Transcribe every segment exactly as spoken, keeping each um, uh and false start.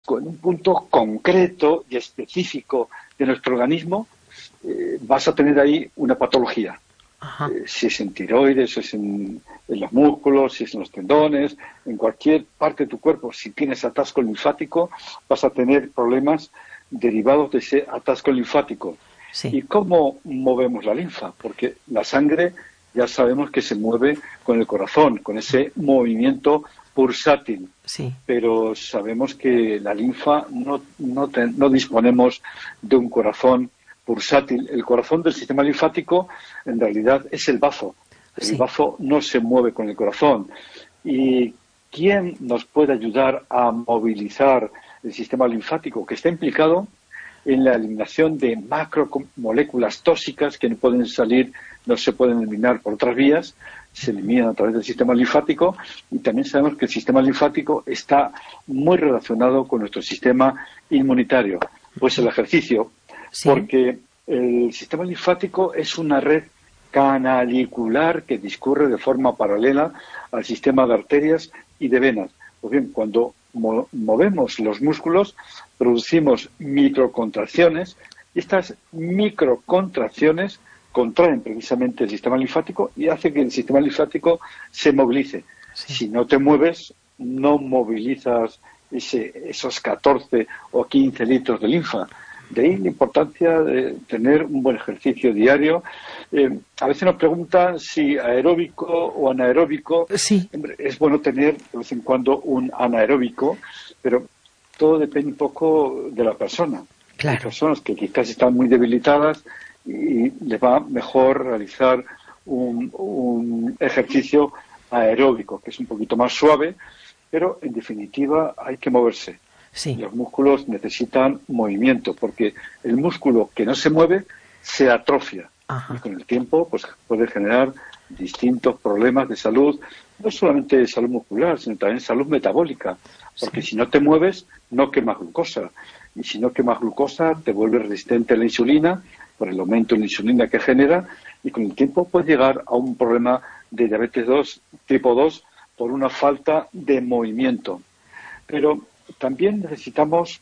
en un punto concreto y específico de nuestro organismo, eh, vas a tener ahí una patología. Eh, si es en tiroides, si es en, en los músculos, si es en los tendones, en cualquier parte de tu cuerpo, si tienes atasco linfático, vas a tener problemas derivados de ese atasco linfático. Sí. ¿Y cómo movemos la linfa? Porque la sangre ya sabemos que se mueve con el corazón, con ese movimiento pulsátil. Sí. Pero sabemos que la linfa no, no, te, no disponemos de un corazón pulsátil. El corazón del sistema linfático en realidad es el bazo. El Sí. bazo no se mueve con el corazón. ¿Y quién nos puede ayudar a movilizar el sistema linfático? Que está implicado en la eliminación de macromoléculas tóxicas que no pueden salir, no se pueden eliminar por otras vías, se eliminan a través del sistema linfático, y también sabemos que el sistema linfático está muy relacionado con nuestro sistema inmunitario. Pues el ejercicio, Sí. porque el sistema linfático es una red canalicular que discurre de forma paralela al sistema de arterias y de venas. Pues bien, cuando mo- movemos los músculos, producimos microcontracciones, y estas microcontracciones contraen precisamente el sistema linfático y hace que el sistema linfático se movilice. Sí. Si no te mueves, no movilizas ese, esos catorce o quince litros de linfa. De ahí la importancia de tener un buen ejercicio diario. Eh, a veces nos preguntan si aeróbico o anaeróbico. Sí. Hombre, es bueno tener de vez en cuando un anaeróbico, pero todo depende un poco de la persona. Claro. Hay personas que quizás están muy debilitadas y les va mejor realizar un, un ejercicio aeróbico, que es un poquito más suave, pero en definitiva hay que moverse. Sí. Los músculos necesitan movimiento, porque el músculo que no se mueve se atrofia. Ajá. Y con el tiempo pues puede generar distintos problemas de salud, no solamente de salud muscular, sino también salud metabólica, porque Sí. si no te mueves no quemas glucosa, y si no quemas glucosa te vuelves resistente a la insulina por el aumento de la insulina que genera, y con el tiempo puedes llegar a un problema de diabetes dos, tipo dos, por una falta de movimiento. Pero también necesitamos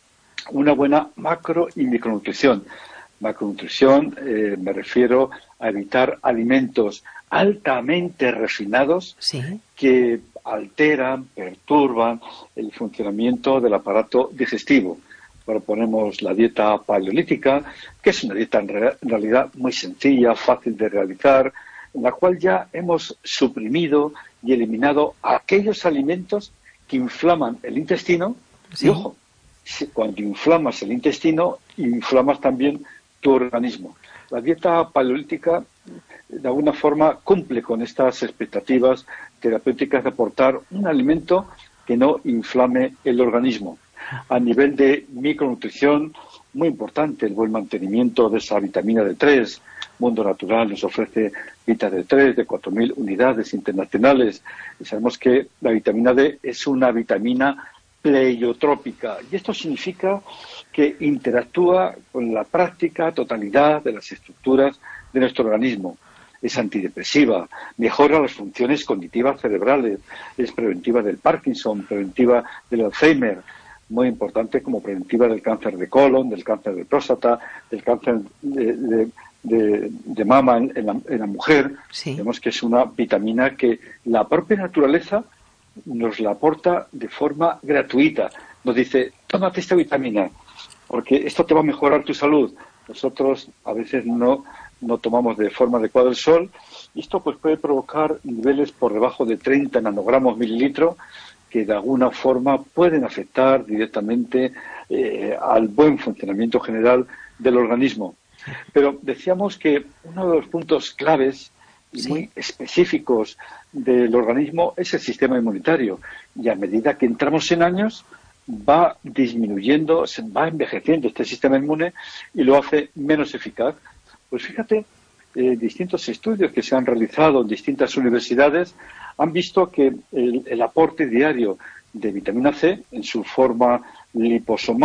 una buena macro y micronutrición. Macronutrición, eh, me refiero a evitar alimentos altamente refinados Sí. que alteran, perturban el funcionamiento del aparato digestivo. Proponemos la dieta paleolítica, que es una dieta en, re- en realidad muy sencilla, fácil de realizar, en la cual ya hemos suprimido y eliminado aquellos alimentos que inflaman el intestino. Sí. Y ojo, si- cuando inflamas el intestino, inflamas también tu organismo. La dieta paleolítica, de alguna forma, cumple con estas expectativas terapéuticas de aportar un alimento que no inflame el organismo. A nivel de micronutrición, muy importante el buen mantenimiento de esa vitamina D tres. Mundo Natural nos ofrece Vita D tres de cuatro mil unidades internacionales. Y sabemos que la vitamina D es una vitamina pleiotrópica, y esto significa que interactúa con la práctica totalidad de las estructuras de nuestro organismo. Es antidepresiva, mejora las funciones cognitivas cerebrales, es preventiva del Parkinson, preventiva del Alzheimer, muy importante como preventiva del cáncer de colon, del cáncer de próstata, del cáncer de, de, de, de mama en, en, la, en la mujer. Sí. Vemos que es una vitamina que la propia naturaleza nos la aporta de forma gratuita. Nos dice, tómate esta vitamina, porque esto te va a mejorar tu salud. Nosotros a veces no, no tomamos de forma adecuada el sol, y esto pues puede provocar niveles por debajo de treinta nanogramos mililitro, que de alguna forma pueden afectar directamente eh, al buen funcionamiento general del organismo. Pero decíamos que uno de los puntos claves y Sí. muy específicos del organismo es el sistema inmunitario, y a medida que entramos en años va disminuyendo, se va envejeciendo este sistema inmune y lo hace menos eficaz. Pues fíjate, eh, distintos estudios que se han realizado en distintas universidades han visto que el, el aporte diario de vitamina C en su forma liposomada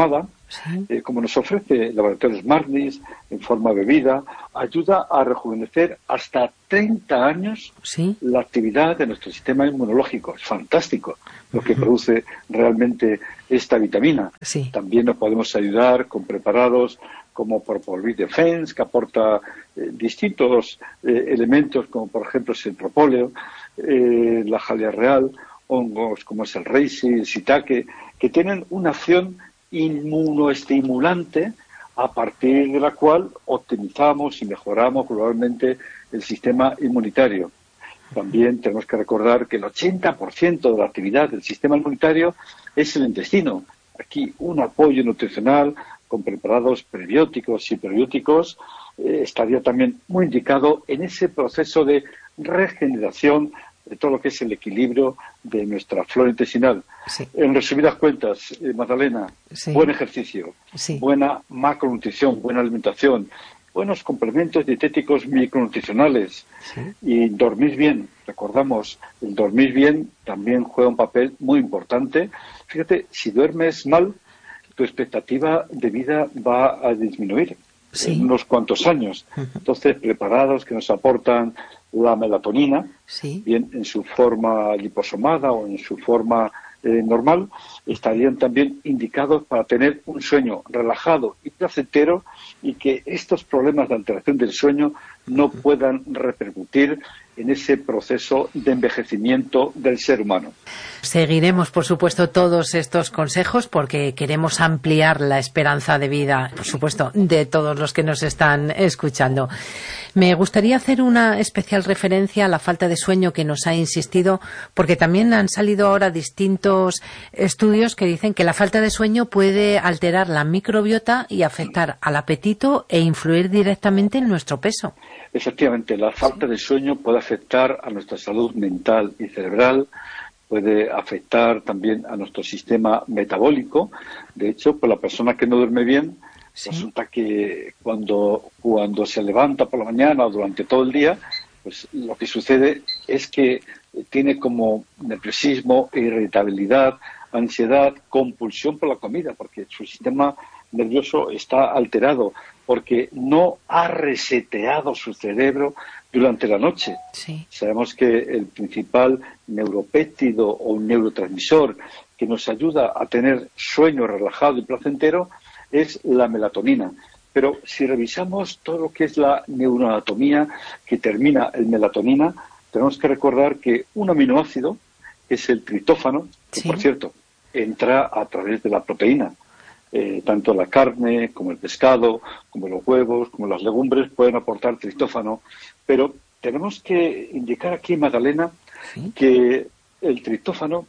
sí. eh, como nos ofrece el laboratorio Smartness en forma bebida, ayuda a rejuvenecer hasta treinta años Sí. la actividad de nuestro sistema inmunológico. Es fantástico lo que produce realmente esta vitamina. Sí. También nos podemos ayudar con preparados como Propolvit Defense, que aporta eh, distintos eh, elementos, como por ejemplo el propóleo, eh, la jalea real, hongos como es el reishi, el shiitake, que tienen una acción inmunoestimulante a partir de la cual optimizamos y mejoramos globalmente el sistema inmunitario. También tenemos que recordar que el ochenta por ciento de la actividad del sistema inmunitario es el intestino. Aquí un apoyo nutricional con preparados prebióticos y prebióticos eh, estaría también muy indicado en ese proceso de regeneración de todo lo que es el equilibrio de nuestra flora intestinal. Sí. En resumidas cuentas, eh, Magdalena, Sí. buen ejercicio, Sí. buena macronutrición, buena alimentación, buenos complementos dietéticos micronutricionales Sí. y dormir bien. Recordamos, el dormir bien también juega un papel muy importante. Fíjate, si duermes mal, tu expectativa de vida va a disminuir Sí. en unos cuantos años. Entonces, preparados que nos aportan la melatonina, Sí. bien en su forma liposomada o en su forma eh, normal, estarían también indicados para tener un sueño relajado y placentero y que estos problemas de alteración del sueño no puedan repercutir en ese proceso de envejecimiento del ser humano. Seguiremos, por supuesto, todos estos consejos porque queremos ampliar la esperanza de vida, por supuesto, de todos los que nos están escuchando. Me gustaría hacer una especial referencia a la falta de sueño que nos ha insistido, porque también han salido ahora distintos estudios que dicen que la falta de sueño puede alterar la microbiota y afectar al apetito e influir directamente en nuestro peso. Efectivamente, la falta de sueño puede afectar a nuestra salud mental y cerebral, puede afectar también a nuestro sistema metabólico. De hecho, pues la persona que no duerme bien, sí, resulta que cuando, cuando se levanta por la mañana o durante todo el día, pues lo que sucede es que tiene como nerviosismo, irritabilidad, ansiedad, compulsión por la comida, porque su sistema nervioso está alterado, porque no ha reseteado su cerebro durante la noche. Sí. Sabemos que el principal neuropéptido o neurotransmisor que nos ayuda a tener sueño relajado y placentero es la melatonina. Pero si revisamos todo lo que es la neuroanatomía que termina en melatonina, tenemos que recordar que un aminoácido, que es el triptófano, que sí, por cierto entra a través de la proteína, Eh, tanto la carne como el pescado, como los huevos, como las legumbres pueden aportar triptófano, pero tenemos que indicar aquí, Magdalena, sí, que el triptófano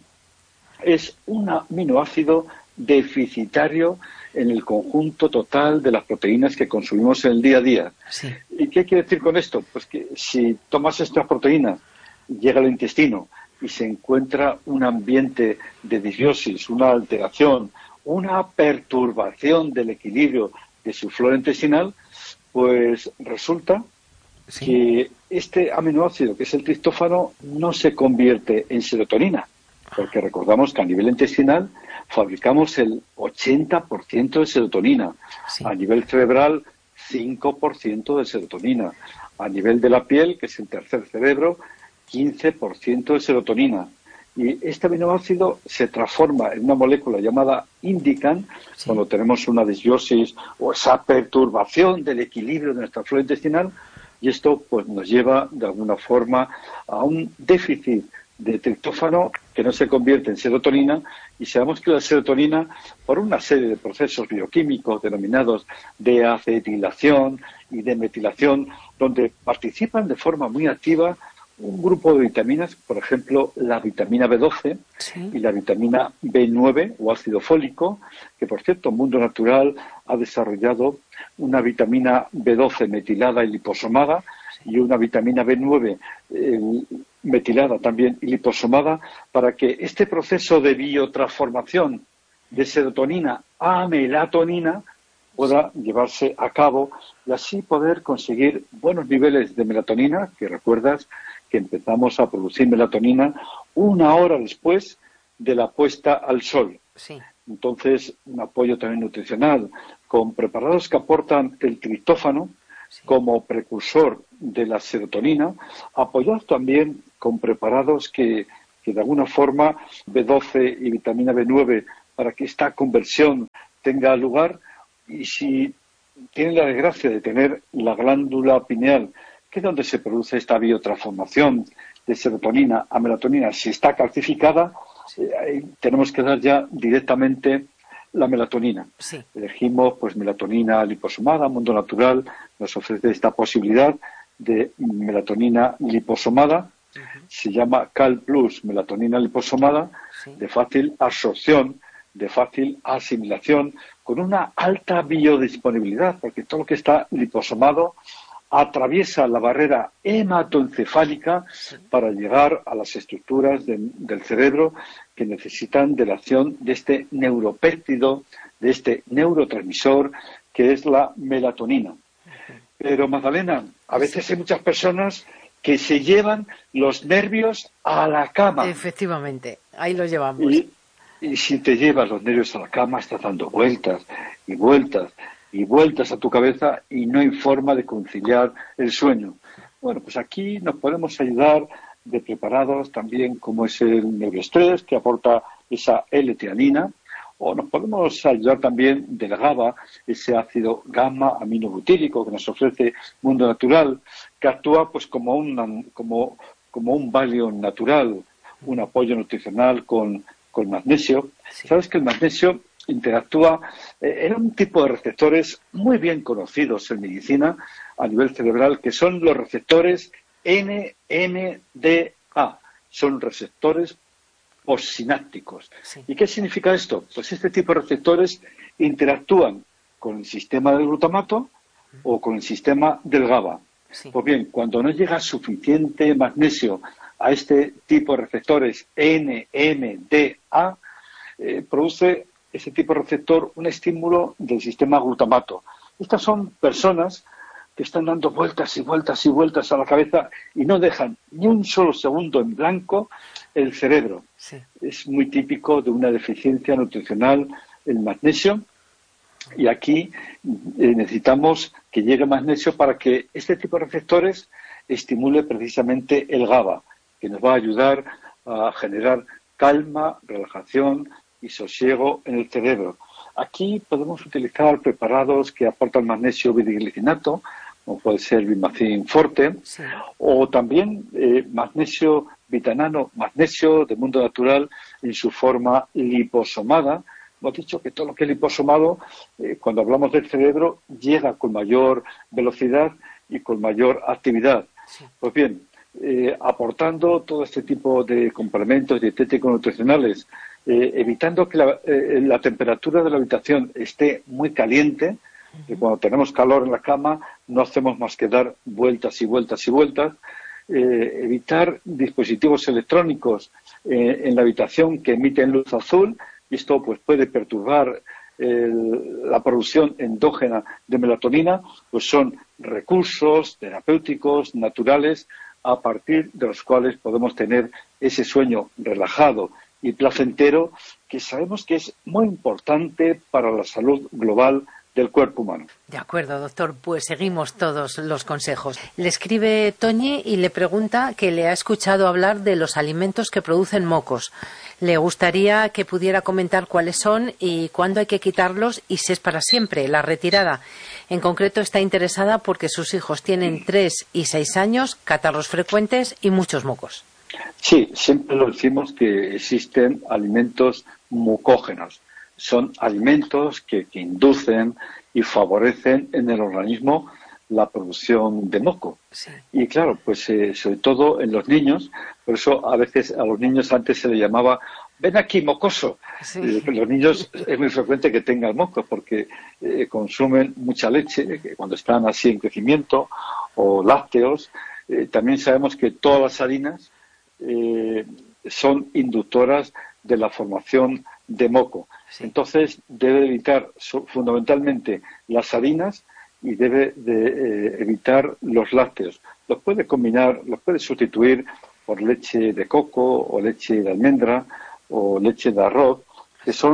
es un aminoácido deficitario en el conjunto total de las proteínas que consumimos en el día a día. sí. ¿Y qué quiere decir con esto? Pues que si tomas estas proteínas, llega al intestino y se encuentra un ambiente de disbiosis, una alteración, una perturbación del equilibrio de su flora intestinal, pues resulta Sí. que este aminoácido, que es el triptófano, no se convierte en serotonina, porque recordamos que a nivel intestinal fabricamos el ochenta por ciento de serotonina, Sí. a nivel cerebral cinco por ciento de serotonina, a nivel de la piel, que es el tercer cerebro, quince por ciento de serotonina. Y este aminoácido se transforma en una molécula llamada indican, Sí. cuando tenemos una disbiosis o esa perturbación del equilibrio de nuestra flora intestinal, y esto pues nos lleva de alguna forma a un déficit de triptófano que no se convierte en serotonina, y sabemos que la serotonina, por una serie de procesos bioquímicos denominados de acetilación y de metilación, donde participan de forma muy activa un grupo de vitaminas, por ejemplo, la vitamina B doce Sí. y la vitamina B nueve o ácido fólico, que por cierto, Mundo Natural ha desarrollado una vitamina B doce metilada y liposomada y una vitamina B nueve eh, metilada también y liposomada, para que este proceso de biotransformación de serotonina a melatonina pueda llevarse a cabo y así poder conseguir buenos niveles de melatonina, que recuerdas que empezamos a producir melatonina una hora después de la puesta al sol. Sí. Entonces, un apoyo también nutricional con preparados que aportan el triptófano sí. como precursor de la serotonina, apoyados también con preparados que, que de alguna forma B doce y vitamina B nueve para que esta conversión tenga lugar. Y si tienen la desgracia de tener la glándula pineal, que es donde se produce esta biotransformación de serotonina a melatonina, si está calcificada, eh, tenemos que dar ya directamente la melatonina. Sí. Elegimos pues melatonina liposomada, Mundo Natural nos ofrece esta posibilidad de melatonina liposomada, uh-huh. se llama Cal Plus, melatonina liposomada, sí. de fácil absorción, de fácil asimilación, con una alta biodisponibilidad, porque todo lo que está liposomado atraviesa la barrera hematoencefálica sí. para llegar a las estructuras de, del cerebro que necesitan de la acción de este neuropéptido, de este neurotransmisor que es la melatonina. Uh-huh. Pero, Magdalena, a veces hay muchas personas que se llevan los nervios a la cama. Efectivamente, ahí los llevamos. Y, y si te llevas los nervios a la cama, estás dando vueltas y vueltas y vueltas a tu cabeza y no hay forma de conciliar el sueño. Bueno, pues aquí nos podemos ayudar de preparados también como es el neuroestrés, que aporta esa L-teanina, o nos podemos ayudar también del GABA, ese ácido gamma aminobutírico que nos ofrece Mundo Natural, que actúa pues como un, como, como un Valium natural, un apoyo nutricional con, con magnesio. Sí. Sabes que el magnesio interactúa eh, en un tipo de receptores muy bien conocidos en medicina a nivel cerebral, que son los receptores N M D A. Son receptores postsinápticos. Sí. ¿Y qué significa esto? Pues este tipo de receptores interactúan con el sistema del glutamato o con el sistema del GABA. Sí. Pues bien, cuando no llega suficiente magnesio a este tipo de receptores N M D A, eh, produce ese tipo de receptor un estímulo del sistema glutamato. Estas son personas que están dando vueltas y vueltas y vueltas a la cabeza y no dejan ni un solo segundo en blanco el cerebro. Sí. Es muy típico de una deficiencia nutricional el magnesio, y aquí eh, necesitamos que llegue magnesio para que este tipo de receptores estimule precisamente el GABA, que nos va a ayudar a generar calma, relajación y sosiego en el cerebro. Aquí podemos utilizar preparados que aportan magnesio bideglicinato, como puede ser Bimacin Forte, sí. o también eh, magnesio vitanano, magnesio de Mundo Natural en su forma liposomada. Hemos dicho que todo lo que es liposomado, eh, cuando hablamos del cerebro, llega con mayor velocidad y con mayor actividad. Sí. Pues bien, eh, aportando todo este tipo de complementos dietéticos nutricionales, eh, evitando que la, eh, la temperatura de la habitación esté muy caliente, que cuando tenemos calor en la cama no hacemos más que dar vueltas y vueltas y vueltas, eh, evitar dispositivos electrónicos eh, en la habitación que emiten luz azul, y esto pues puede perturbar el, la producción endógena de melatonina, pues son recursos terapéuticos naturales a partir de los cuales podemos tener ese sueño relajado y placentero que sabemos que es muy importante para la salud global del cuerpo humano. De acuerdo, doctor, pues seguimos todos los consejos. Le escribe Toñi y le pregunta que le ha escuchado hablar de los alimentos que producen mocos. Le gustaría que pudiera comentar cuáles son y cuándo hay que quitarlos y si es para siempre la retirada. En concreto está interesada porque sus hijos tienen tres y seis años, catarros frecuentes y muchos mocos. Sí, siempre lo decimos que existen alimentos mucógenos. Son alimentos que, que inducen y favorecen en el organismo la producción de moco. Sí. Y claro, pues eh, sobre todo en los niños, por eso a veces a los niños antes se les llamaba ven aquí, mocoso. Sí. Eh, los niños es muy frecuente que tengan moco porque eh, consumen mucha leche que cuando están así en crecimiento o lácteos. Eh, también sabemos que todas las harinas eh, son inductoras de la formación de moco. Sí. Entonces debe evitar fundamentalmente las harinas y debe de eh, evitar los lácteos. Los puede combinar, los puede sustituir por leche de coco o leche de almendra o leche de arroz, que son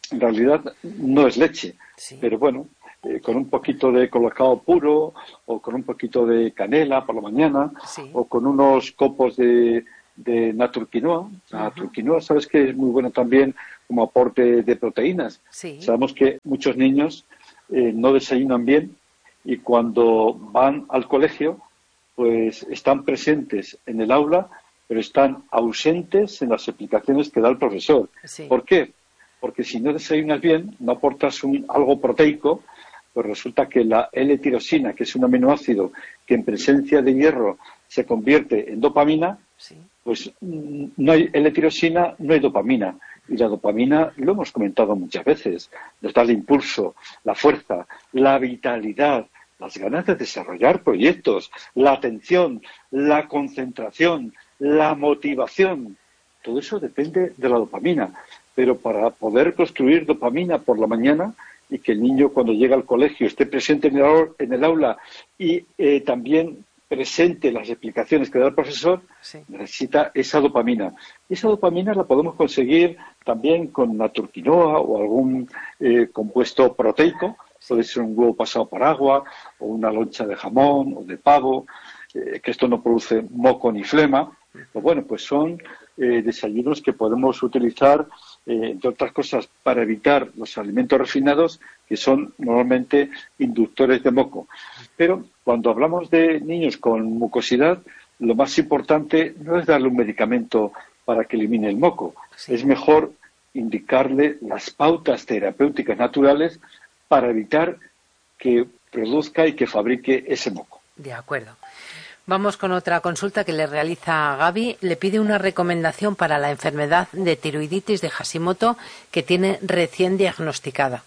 en realidad no es leche, sí. Pero bueno, eh, con un poquito de colocado puro o con un poquito de canela por la mañana, sí. O con unos copos de, de naturquinoa. La naturquinoa, sabes que es muy bueno también como aporte de proteínas. Sí. Sabemos que muchos niños eh, no desayunan bien y cuando van al colegio pues están presentes en el aula, pero están ausentes en las explicaciones que da el profesor. Sí. ¿Por qué? Porque si no desayunas bien, no aportas un, algo proteico, pues resulta que la L-tirosina, que es un aminoácido que en presencia de hierro se convierte en dopamina, sí. Pues no hay L-tirosina, no hay dopamina. Y la dopamina, lo hemos comentado muchas veces, nos da el impulso, la fuerza, la vitalidad, las ganas de desarrollar proyectos, la atención, la concentración, la motivación. Todo eso depende de la dopamina. Pero para poder construir dopamina por la mañana y que el niño cuando llega al colegio esté presente en el, en el aula y eh, también presente las explicaciones que da el profesor, sí. Necesita esa dopamina. Y esa dopamina la podemos conseguir también con naturquinoa o algún eh, compuesto proteico. Sí. Puede ser un huevo pasado por agua o una loncha de jamón o de pavo, eh, que esto no produce moco ni flema. Pues bueno, pues son eh, desayunos que podemos utilizar, eh, entre otras cosas, para evitar los alimentos refinados, que son normalmente inductores de moco. Pero cuando hablamos de niños con mucosidad, lo más importante no es darle un medicamento para que elimine el moco. Sí. Es mejor indicarle las pautas terapéuticas naturales para evitar que produzca y que fabrique ese moco. De acuerdo. Vamos con otra consulta que le realiza Gaby. Le pide una recomendación para la enfermedad de tiroiditis de Hashimoto que tiene recién diagnosticada.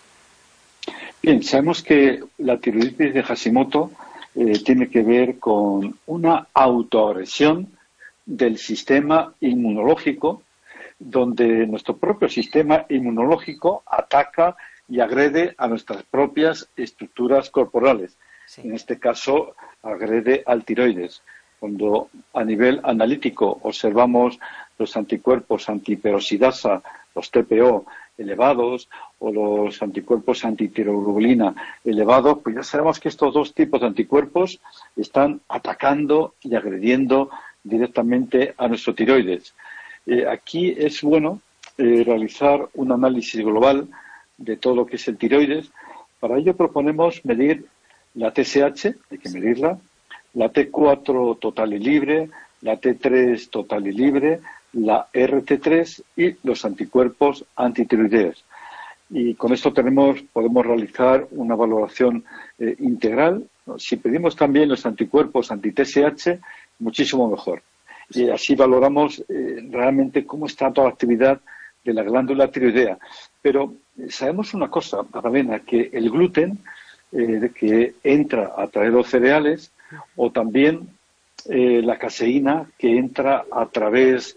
Bien, sabemos que la tiroiditis de Hashimoto eh, tiene que ver con una autoagresión del sistema inmunológico, donde nuestro propio sistema inmunológico ataca y agrede a nuestras propias estructuras corporales. Sí. En este caso, agrede al tiroides. Cuando a nivel analítico observamos los anticuerpos antiperoxidasa, los T P O elevados, o los anticuerpos antitiroglobulina elevados, pues ya sabemos que estos dos tipos de anticuerpos están atacando y agrediendo directamente a nuestro tiroides. Eh, aquí es bueno eh, realizar un análisis global de todo lo que es el tiroides. Para ello proponemos medir la T S H, hay que medirla, la T cuatro total y libre, la T tres total y libre, la R T tres y los anticuerpos antitiroideos. Y con esto tenemos, podemos realizar una valoración eh, integral. Si pedimos también los anticuerpos anti-T S H, muchísimo mejor. Y así valoramos eh, realmente cómo está toda la actividad de la glándula tiroidea. Pero eh, sabemos una cosa, Magdalena, que el gluten eh, que entra a través de los cereales, o también eh, la caseína que entra a través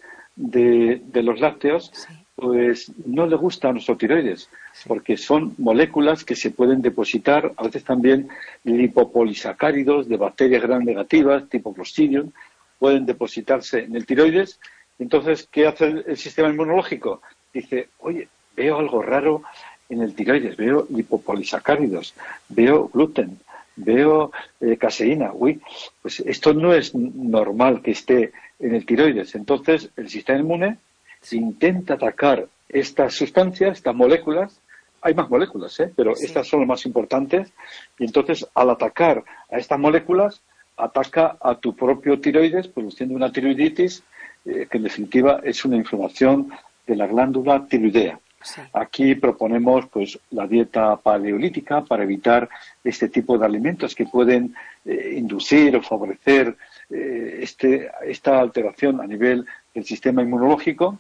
de, de los lácteos, sí. Pues no le gusta a nuestros tiroides, sí. Porque son moléculas que se pueden depositar, a veces también lipopolisacáridos de bacterias gram negativas, tipo Clostridium, pueden depositarse en el tiroides. Entonces, ¿qué hace el, el sistema inmunológico? Dice, oye, veo algo raro en el tiroides, veo lipopolisacáridos, veo gluten, veo eh, caseína. Uy, pues esto no es normal que esté en el tiroides. Entonces, el sistema inmune intenta atacar estas sustancias, estas moléculas. Hay más moléculas, ¿eh? Pero sí. Estas son las más importantes. Y entonces, al atacar a estas moléculas, ataca a tu propio tiroides, produciendo una tiroiditis, eh, que en definitiva es una inflamación de la glándula tiroidea. Sí. Aquí proponemos pues la dieta paleolítica para evitar este tipo de alimentos que pueden eh, inducir o favorecer eh, este, esta alteración a nivel del sistema inmunológico.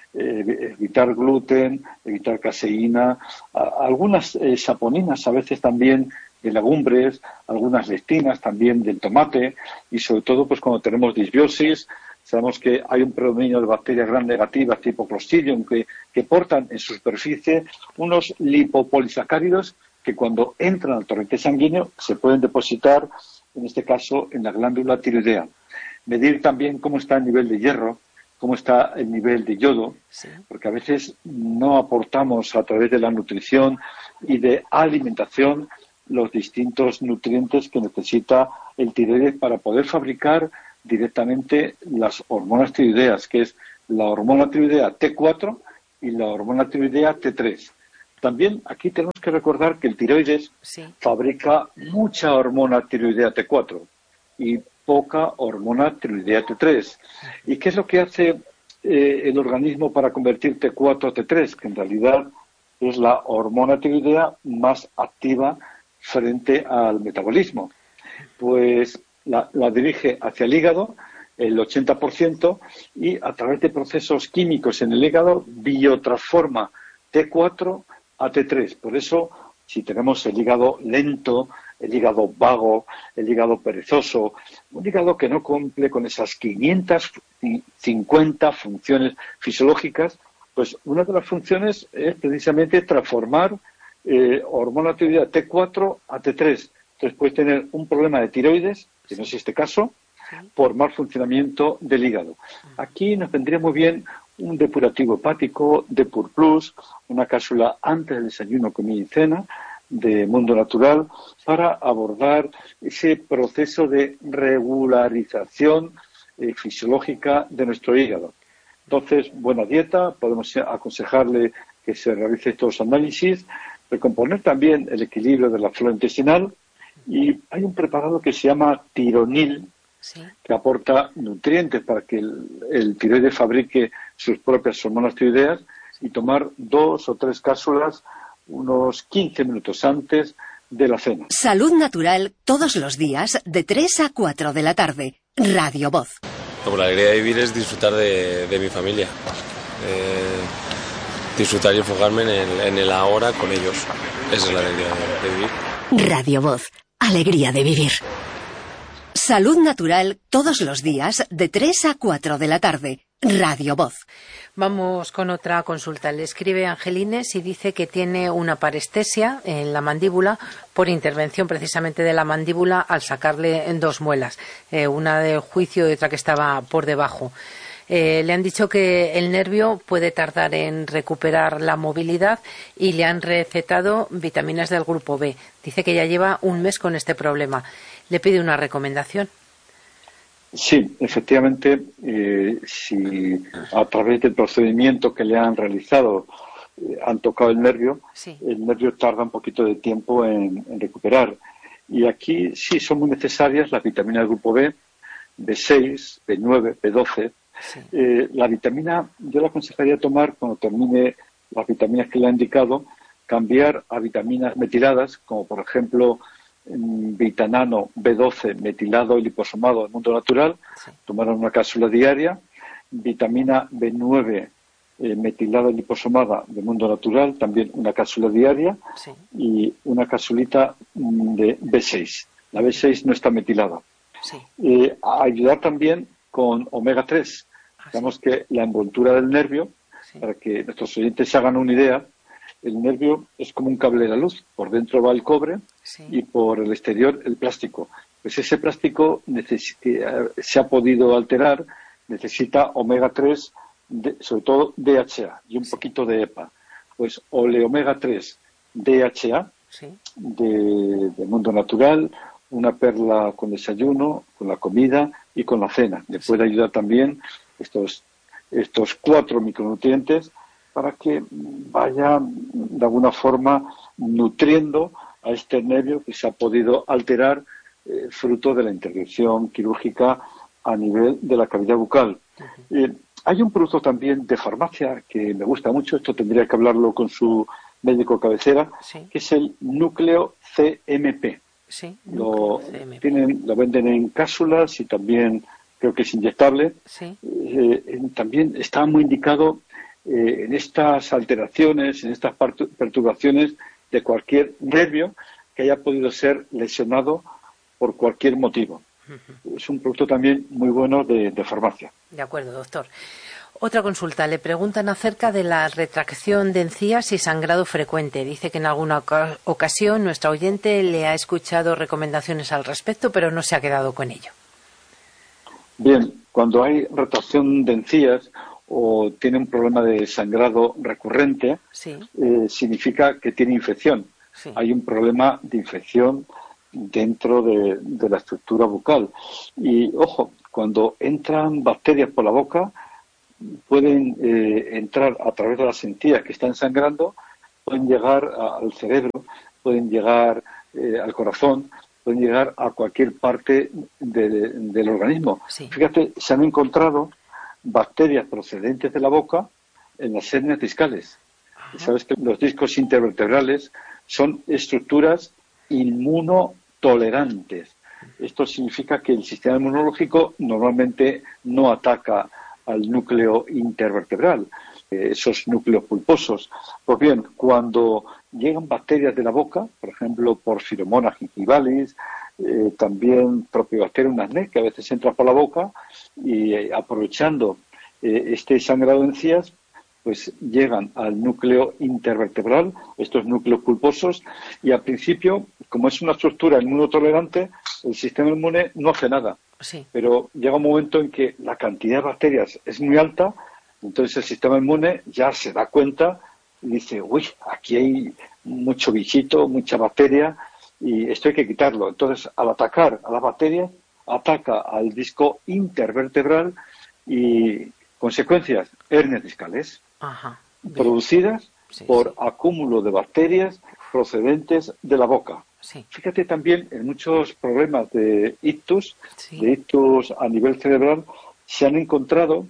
Eh, evitar gluten, evitar caseína, a, algunas eh, saponinas a veces también de legumbres, algunas lectinas también del tomate, y sobre todo pues cuando tenemos disbiosis. Sabemos que hay un predominio de bacterias gram negativas tipo Clostridium que, que portan en su superficie unos lipopolisacáridos que cuando entran al torrente sanguíneo se pueden depositar, en este caso, en la glándula tiroidea. Medir también cómo está el nivel de hierro, cómo está el nivel de yodo, sí. Porque a veces no aportamos a través de la nutrición y de alimentación los distintos nutrientes que necesita el tiroides para poder fabricar directamente las hormonas tiroideas, que es la hormona tiroidea T cuatro y la hormona tiroidea T tres. También aquí tenemos que recordar que el tiroides sí. fabrica mucha hormona tiroidea T cuatro y poca hormona tiroidea T tres. ¿Y qué es lo que hace eh, el organismo para convertir T cuatro a T tres? Que en realidad es la hormona tiroidea más activa frente al metabolismo. Pues la, la dirige hacia el hígado, el ochenta por ciento, y a través de procesos químicos en el hígado biotransforma T cuatro a T tres. Por eso, si tenemos el hígado lento, el hígado vago, el hígado perezoso, un hígado que no cumple con esas quinientas cincuenta funciones fisiológicas, pues una de las funciones es precisamente transformar eh, hormona tiroidea T cuatro a T tres. Entonces puedes tener un problema de tiroides, que no es este caso, por mal funcionamiento del hígado. Aquí nos vendría muy bien un depurativo hepático, Depur Plus, una cápsula antes del desayuno, comida y cena, de Mundo Natural, para abordar ese proceso de regularización eh, fisiológica de nuestro hígado. Entonces, buena dieta, podemos aconsejarle que se realice estos análisis, recomponer también el equilibrio de la flora intestinal, y hay un preparado que se llama Tironil, sí. que aporta nutrientes para que el, el tiroides fabrique sus propias hormonas tiroideas, y tomar dos o tres cápsulas unos quince minutos antes de la cena. Salud Natural todos los días de tres a cuatro de la tarde. Radio Voz. Como la alegría de vivir es disfrutar de, de mi familia. Eh, disfrutar y enfocarme en el, en el ahora con ellos. Esa es la alegría de, de vivir. Radio Voz. Alegría de vivir. Salud Natural todos los días de tres a cuatro de la tarde. Radio Voz. Vamos con otra consulta. Le escribe Angelines y dice que tiene una parestesia en la mandíbula por intervención precisamente de la mandíbula al sacarle dos muelas, eh, una del juicio y otra que estaba por debajo. Eh, le han dicho que el nervio puede tardar en recuperar la movilidad y le han recetado vitaminas del grupo B. Dice que ya lleva un mes con este problema. Le pide una recomendación. Sí, efectivamente, eh, si a través del procedimiento que le han realizado eh, han tocado el nervio, sí. el nervio tarda un poquito de tiempo en, en recuperar. Y aquí sí son muy necesarias las vitaminas del grupo B, B seis, B nueve, B doce. Sí. Eh, la vitamina, yo la aconsejaría tomar cuando termine las vitaminas que le han indicado, cambiar a vitaminas metiladas, como por ejemplo Vitanano B doce metilado y liposomado del Mundo Natural, sí. tomar una cápsula diaria, vitamina B nueve eh, metilada y liposomada del Mundo Natural, también una cápsula diaria, sí. y una cápsulita de B seis. La B seis no está metilada. Sí. Eh, a ayudar también con omega tres. Ah, Digamos sí. que la envoltura del nervio, sí. para que nuestros oyentes se hagan una idea, el nervio es como un cable de la luz. Por dentro va el cobre sí. y por el exterior el plástico. Pues ese plástico neces- eh, se ha podido alterar, necesita omega tres, de, sobre todo D H A y un sí. poquito de E P A. Pues oleomega tres D H A sí. de, de Mundo Natural, una perla con desayuno, con la comida y con la cena. Le puede ayudar también estos, estos cuatro micronutrientes para que vaya de alguna forma nutriendo a este nervio que se ha podido alterar eh, fruto de la intervención quirúrgica a nivel de la cavidad bucal. Uh-huh. Eh, hay un producto también de farmacia que me gusta mucho, esto tendría que hablarlo con su médico cabecera, sí. que es el núcleo C M P. Sí, lo, C M P. Tienen, lo venden en cápsulas y también creo que es inyectable. Sí. Eh, también está muy indicado Eh, en estas alteraciones, en estas perturbaciones de cualquier nervio que haya podido ser lesionado por cualquier motivo. Uh-huh. Es un producto también muy bueno de, de farmacia. De acuerdo, doctor. Otra consulta. Le preguntan acerca de la retracción de encías y sangrado frecuente. Dice que en alguna ocasión nuestra oyente le ha escuchado recomendaciones al respecto, pero no se ha quedado con ello. Bien, cuando hay retracción de encías o tiene un problema de sangrado recurrente, sí. eh, significa que tiene infección. Sí. Hay un problema de infección dentro de, de la estructura bucal. Y, ojo, cuando entran bacterias por la boca, pueden eh, entrar a través de las encías que están sangrando, pueden llegar a, al cerebro, pueden llegar eh, al corazón, pueden llegar a cualquier parte de, de, del organismo. Sí. Fíjate, se han encontrado bacterias procedentes de la boca en las hernias discales. Ajá. Sabes que los discos intervertebrales son estructuras inmunotolerantes. Esto significa que el sistema inmunológico normalmente no ataca al núcleo intervertebral, eh, esos núcleos pulposos. Pues bien, cuando llegan bacterias de la boca, por ejemplo, Porphyromonas gingivalis, eh, también Propionibacterium acnes, que a veces entra por la boca, y eh, aprovechando eh, este sangrado de encías, pues llegan al núcleo intervertebral, estos núcleos pulposos, y al principio, como es una estructura inmunotolerante, el sistema inmune no hace nada. Sí. Pero llega un momento en que la cantidad de bacterias es muy alta, entonces el sistema inmune ya se da cuenta y dice, uy, aquí hay mucho bichito, mucha bacteria, y esto hay que quitarlo. Entonces, al atacar a las bacterias, ataca al disco intervertebral y, consecuencias, hernias discales. Ajá, producidas sí, por sí. acúmulo de bacterias procedentes de la boca. Sí. Fíjate también en muchos problemas de ictus, sí. de ictus a nivel cerebral, se han encontrado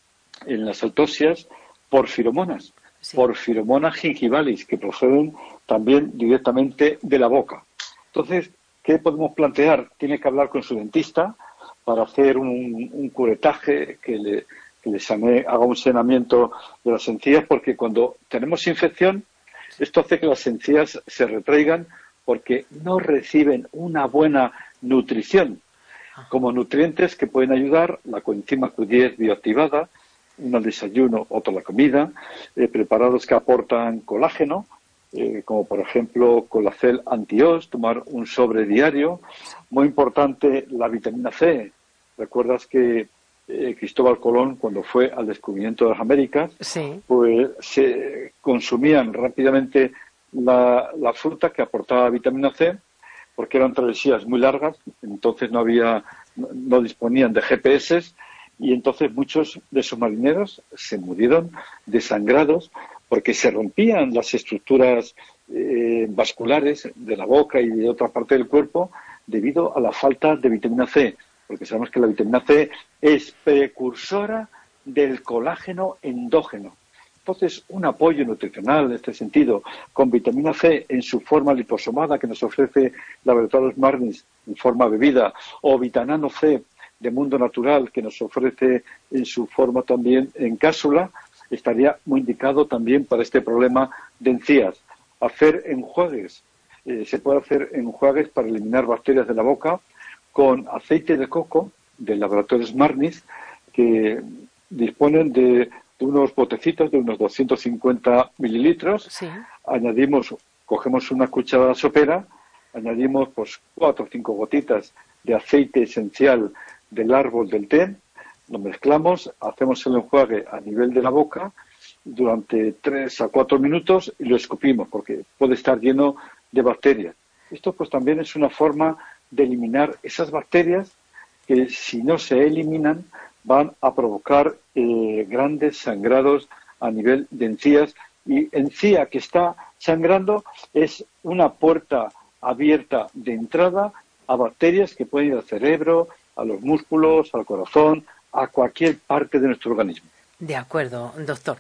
en las autopsias porfiromonas, sí. porfiromonas gingivalis, que proceden también directamente de la boca. Entonces, ¿qué podemos plantear? Tiene que hablar con su dentista para hacer un, un curetaje que le, que le sane, haga un saneamiento de las encías, porque cuando tenemos infección, esto hace que las encías se retraigan porque no reciben una buena nutrición, como nutrientes que pueden ayudar la coenzima Q diez bioactivada, uno al desayuno, otro a la comida, eh, preparados que aportan colágeno, eh, como por ejemplo Colacel Antios, tomar un sobre diario. Muy importante la vitamina C. ¿Recuerdas que eh, Cristóbal Colón, cuando fue al descubrimiento de las Américas, sí. pues se consumían rápidamente La, la fruta que aportaba vitamina C, porque eran travesías muy largas, entonces no había, no, no disponían de G P S, y entonces muchos de esos marineros se murieron desangrados porque se rompían las estructuras eh, vasculares de la boca y de otra parte del cuerpo debido a la falta de vitamina C, porque sabemos que la vitamina C es precursora del colágeno endógeno. Entonces, un apoyo nutricional en este sentido, con vitamina C en su forma liposomada que nos ofrece Laboratorios Marnis en forma bebida, o vitamina C de Mundo Natural que nos ofrece en su forma también en cápsula, estaría muy indicado también para este problema de encías. Hacer enjuagues, eh, se puede hacer enjuagues para eliminar bacterias de la boca con aceite de coco de Laboratorios Marnis, que disponen de de unos botecitos de unos doscientos cincuenta mililitros, sí. añadimos, cogemos una cucharada sopera, añadimos pues cuatro o cinco gotitas de aceite esencial del árbol del té, lo mezclamos, hacemos el enjuague a nivel de la boca durante tres a cuatro minutos y lo escupimos porque puede estar lleno de bacterias. Esto pues también es una forma de eliminar esas bacterias que si no se eliminan van a provocar eh, grandes sangrados a nivel de encías, y encía que está sangrando es una puerta abierta de entrada a bacterias que pueden ir al cerebro, a los músculos, al corazón, a cualquier parte de nuestro organismo. De acuerdo, doctor.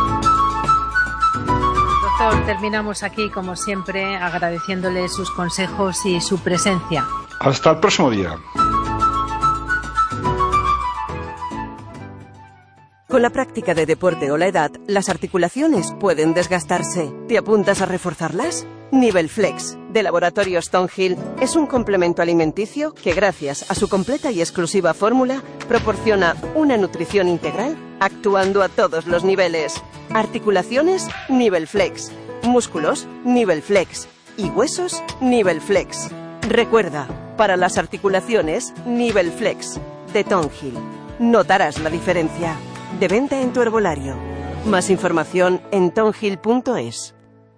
Doctor, terminamos aquí, como siempre, agradeciéndole sus consejos y su presencia. Hasta el próximo día. Con la práctica de deporte o la edad, las articulaciones pueden desgastarse. ¿Te apuntas a reforzarlas? Nivelflex, de Laboratorio Stonehill, es un complemento alimenticio que, gracias a su completa y exclusiva fórmula, proporciona una nutrición integral actuando a todos los niveles. Articulaciones, Nivelflex. Músculos, Nivelflex. Y huesos, Nivelflex. Recuerda, para las articulaciones, Nivelflex. de Tonghil. Notarás la diferencia. De venta en tu herbolario. Más información en tonghil punto es.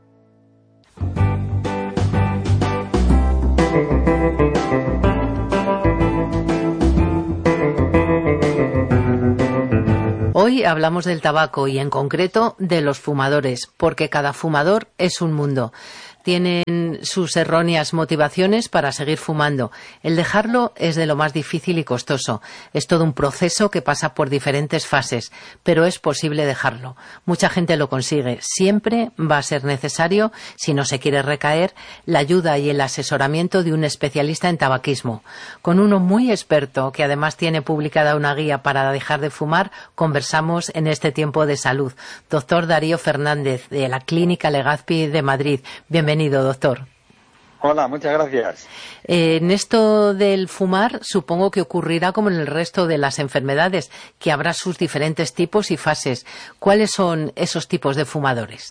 Hoy hablamos del tabaco y en concreto de los fumadores, porque cada fumador es un mundo. Tienen sus erróneas motivaciones para seguir fumando. El dejarlo es de lo más difícil y costoso. Es todo un proceso que pasa por diferentes fases, pero es posible dejarlo. Mucha gente lo consigue. Siempre va a ser necesario, si no se quiere recaer, la ayuda y el asesoramiento de un especialista en tabaquismo. Con uno muy experto, que además tiene publicada una guía para dejar de fumar, conversamos en este tiempo de salud. Doctor Darío Fernández, de la Clínica Legazpi de Madrid. Bienvenido. Bienvenido, doctor. Hola, muchas gracias. Eh, en esto del fumar, supongo que ocurrirá como en el resto de las enfermedades, que habrá sus diferentes tipos y fases. ¿Cuáles son esos tipos de fumadores?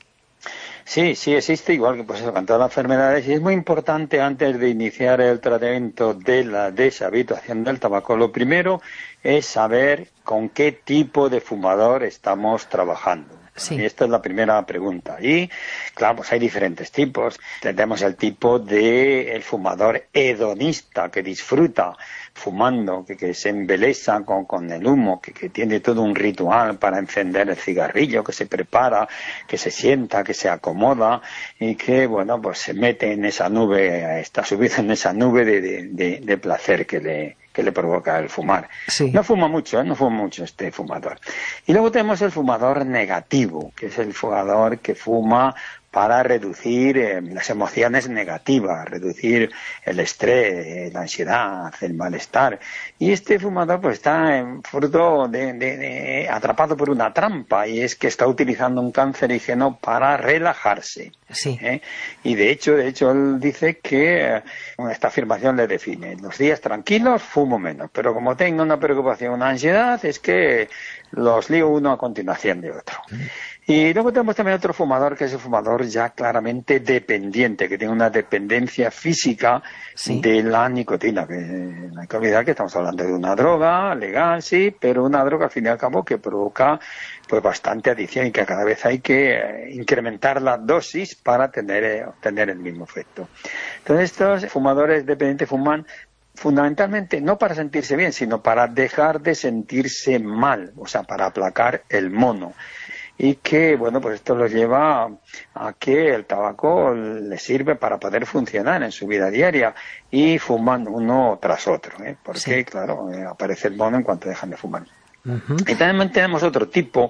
Sí, sí existe, igual que pues con todas las enfermedades, y es muy importante antes de iniciar el tratamiento de la deshabituación del tabaco, lo primero es saber con qué tipo de fumador estamos trabajando. Sí. Y esta es la primera pregunta. Y, claro, pues hay diferentes tipos. Tenemos el tipo de el fumador hedonista, que disfruta fumando, que, que se embelesa con, con el humo, que, que tiene todo un ritual para encender el cigarrillo, que se prepara, que se sienta, que se acomoda y que, bueno, pues se mete en esa nube, está subido en esa nube de, de, de, de placer que le que le provoca el fumar. Sí. No fuma mucho, ¿eh? no fuma mucho este fumador. Y luego tenemos el fumador negativo, que es el fumador que fuma para reducir eh, las emociones negativas, reducir el estrés, la ansiedad, el malestar. Y este fumador pues está en fruto de, de, de atrapado por una trampa, y es que está utilizando un cancerígeno para relajarse. Sí. ¿eh? Y de hecho, de hecho él dice que eh, esta afirmación le define: los días tranquilos fumo menos, pero como tengo una preocupación, una ansiedad, es que los lío uno a continuación de otro. Mm. Y luego tenemos también otro fumador, que es el fumador ya claramente dependiente, que tiene una dependencia física sí. de la nicotina. Que no hay que olvidar que estamos hablando de una droga legal, sí, pero una droga al fin y al cabo que provoca pues bastante adicción y que cada vez hay que incrementar la dosis para tener, obtener el mismo efecto. Entonces estos fumadores dependientes fuman fundamentalmente no para sentirse bien, sino para dejar de sentirse mal, o sea, para aplacar el mono. Y que, bueno, pues esto los lleva a que el tabaco les sirve para poder funcionar en su vida diaria, y fuman uno tras otro, ¿eh? Porque, sí. claro, eh, aparece el mono en cuanto dejan de fumar. Uh-huh. Y también tenemos otro tipo,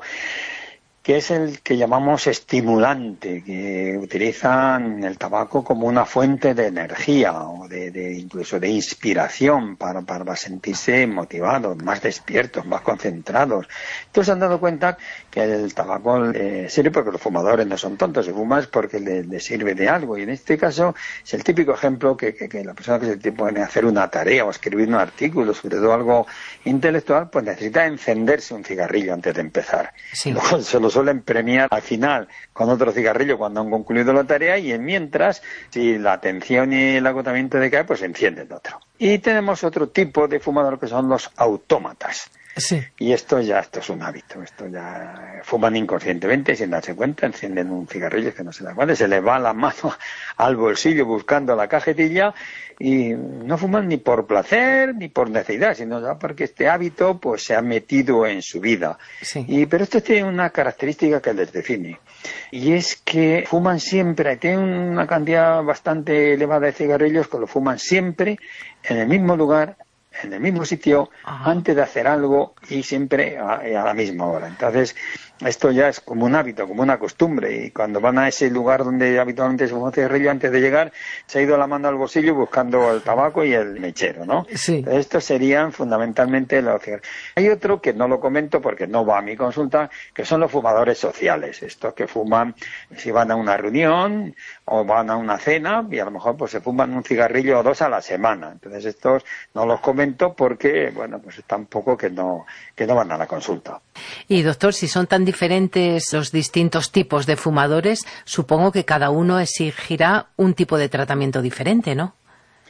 que es el que llamamos estimulante, que utilizan el tabaco como una fuente de energía o de, de incluso de inspiración para, para sentirse motivados, más despiertos, más concentrados. Entonces se han dado cuenta que el tabaco eh, sirve porque los fumadores no son tontos, se fuman porque les le sirve de algo, y en este caso es el típico ejemplo que, que, que la persona que se pone a hacer una tarea o escribir un artículo, sobre todo algo intelectual, pues necesita encenderse un cigarrillo antes de empezar. Sí. Luego se lo suelen premiar al final con otro cigarrillo cuando han concluido la tarea, y en mientras, si la atención y el agotamiento decae, pues encienden otro. Y tenemos otro tipo de fumador, que son los autómatas. Sí. Y esto ya esto es un hábito, esto ya fuman inconscientemente, sin darse cuenta, encienden un cigarrillo que no se da cuenta, se le va la mano al bolsillo buscando la cajetilla, y no fuman ni por placer ni por necesidad, sino ya porque este hábito pues se ha metido en su vida. Sí. Y pero esto tiene una característica que les define, y es que fuman siempre, tienen una cantidad bastante elevada de cigarrillos que lo fuman siempre en el mismo lugar, en el mismo sitio, ajá, antes de hacer algo, y siempre a, a la misma hora. Entonces, esto ya es como un hábito, como una costumbre, y cuando van a ese lugar donde habitualmente se fuma cigarrillo, antes de llegar, se ha ido la mano al bolsillo buscando el tabaco y el mechero, ¿no? Sí. Entonces, estos serían fundamentalmente los cigarrillos. Hay otro que no lo comento porque no va a mi consulta, que son los fumadores sociales, estos que fuman si van a una reunión o van a una cena, y a lo mejor pues se fuman un cigarrillo o dos a la semana. Entonces, estos no los comento porque, bueno, pues tampoco que no, que no van a la consulta. Y doctor, si son tan diferentes los distintos tipos de fumadores, supongo que cada uno exigirá un tipo de tratamiento diferente, ¿no?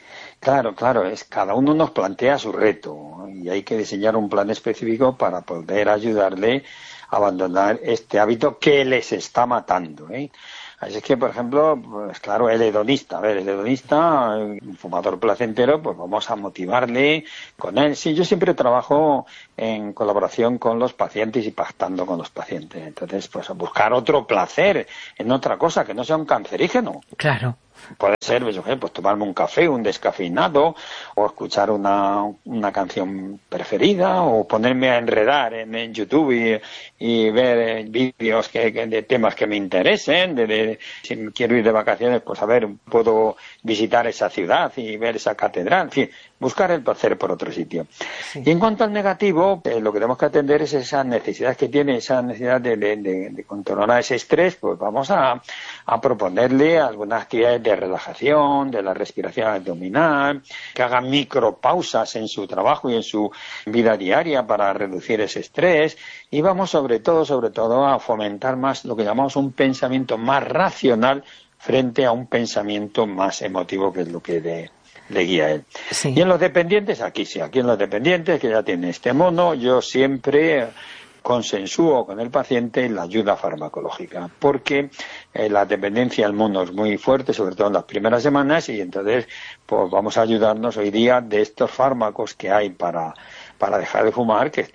Claro, claro, es cada uno nos plantea su reto y hay que diseñar un plan específico para poder ayudarle a abandonar este hábito que les está matando, ¿eh? Así es que, por ejemplo, pues claro, el hedonista, a ver, el hedonista, un fumador placentero, pues vamos a motivarle con él. Sí, yo siempre trabajo en colaboración con los pacientes y pactando con los pacientes. Entonces, pues buscar otro placer en otra cosa que no sea un cancerígeno. Claro. Puede ser, pues, pues tomarme un café, un descafeinado, o escuchar una, una canción preferida, o ponerme a enredar en, en YouTube y, y ver vídeos que, que, de temas que me interesen. De, de, si quiero ir de vacaciones, pues a ver, puedo visitar esa ciudad y ver esa catedral. En fin, buscar el placer por otro sitio. Sí. Y en cuanto al negativo, eh, lo que tenemos que atender es esas necesidades que tiene, esa necesidad de, de, de, de controlar ese estrés, pues vamos a, a proponerle algunas actividades de relajación, de la respiración abdominal, que haga micropausas en su trabajo y en su vida diaria para reducir ese estrés, y vamos sobre todo, sobre todo a fomentar más lo que llamamos un pensamiento más racional frente a un pensamiento más emotivo, que es lo que de le guía a él. Sí. Y en los dependientes, aquí sí, aquí en los dependientes, que ya tiene este mono, yo siempre consensúo con el paciente la ayuda farmacológica, porque eh, la dependencia al mono es muy fuerte, sobre todo en las primeras semanas, y entonces pues vamos a ayudarnos hoy día de estos fármacos que hay para, para dejar de fumar, que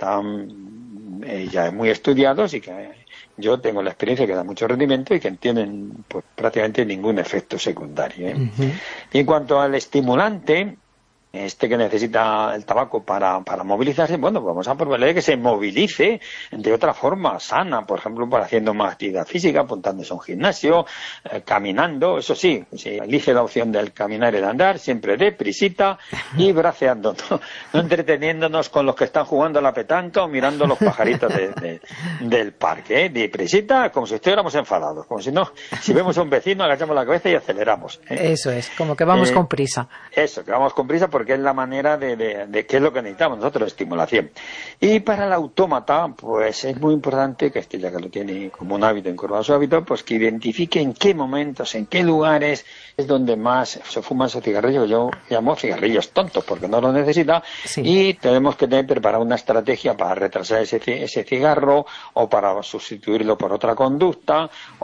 están eh, ya muy estudiados y que yo tengo la experiencia que da mucho rendimiento y que tienen pues, prácticamente ningún efecto secundario, ¿eh? Uh-huh. Y en cuanto al estimulante, este que necesita el tabaco para, para movilizarse, bueno, vamos a proponerle que se movilice de otra forma sana, por ejemplo, por haciendo más actividad física, apuntándose a un gimnasio, eh, caminando, eso sí, si elige la opción del caminar y el andar, siempre deprisita y braceando, no, no entreteniéndonos con los que están jugando a la petanca o mirando los pajaritos de, de, del parque, ¿eh? Deprisita, como si estuviéramos enfadados, como si no, si vemos a un vecino, agachamos la cabeza y aceleramos, ¿eh? Eso es, como que vamos eh, con prisa. Eso, que vamos con prisa, porque es la manera de, de, de qué es lo que necesitamos nosotros, estimulación. Y para el autómata, pues es muy importante que este, ya que lo tiene como un hábito, encorvado su hábito, pues que identifique en qué momentos, en qué lugares es donde más se fuman esos cigarrillos, que yo llamo cigarrillos tontos, porque no los necesita, sí. Y tenemos que tener preparada una estrategia para retrasar ese, ese cigarro, o para sustituirlo por otra conducta,